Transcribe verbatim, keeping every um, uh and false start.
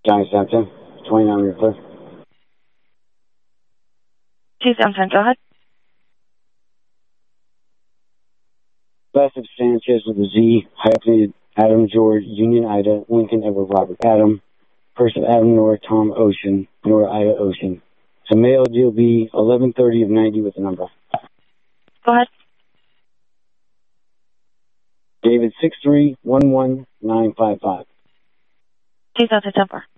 Johnny Sampson, twenty-nine Reaper. two seven seven, go ahead. Massive Sanchez with a Z, hyphenated Adam George, Union Ida, Lincoln Edward Robert Adam, first of Adam Nora Tom Ocean, Nora Ida Ocean. So male D O B eleven thirty of ninety with the number. Go ahead. David six three one one nine five five. two thousand ten four.